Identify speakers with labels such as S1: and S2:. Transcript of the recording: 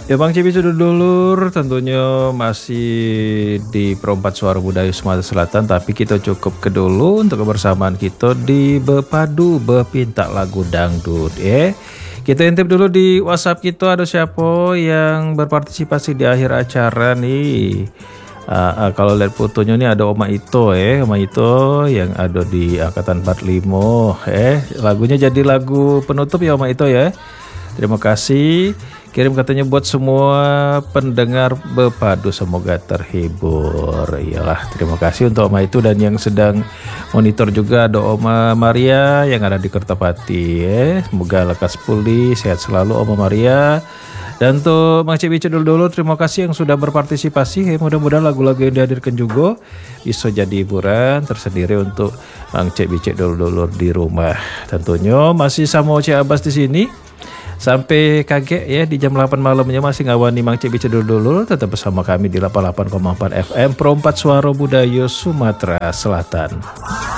S1: Ya Bang Cibi dulur tentunya masih di Perempat Suara Budaya Sumatera Selatan, tapi kita cukup ke dulu untuk kebersamaan kita di Bepadu Bepinta Lagu Dangdut ya. Kita intip dulu di WhatsApp kita, ada siapa yang berpartisipasi di akhir acara nih. Kalau lihat fotonya nih ada Oma Ito Oma Ito yang ada di angkatan 45 lagunya jadi lagu penutup ya Oma Ito ya. Terima kasih. Kirim katanya buat semua pendengar Bepadu, semoga terhibur. Iyalah, terima kasih untuk Oma itu, dan yang sedang monitor juga ada Oma Maria yang ada di Kertapati Semoga lekas pulih, sehat selalu Oma Maria. Dan untuk Mang Cebi dulu, terima kasih yang sudah berpartisipasi. Mudah-mudahan lagu-lagu yang dihadirkan juga bisa jadi hiburan tersendiri untuk Mang Cebi dulu di rumah. Tentunya masih sama Oce Abbas di sini. Sampai kaget ya di jam 8 malamnya masih ngawani Mang Cebi dulu. Tetap bersama kami di 88,4 FM Perempat Suara Budaya Sumatera Selatan.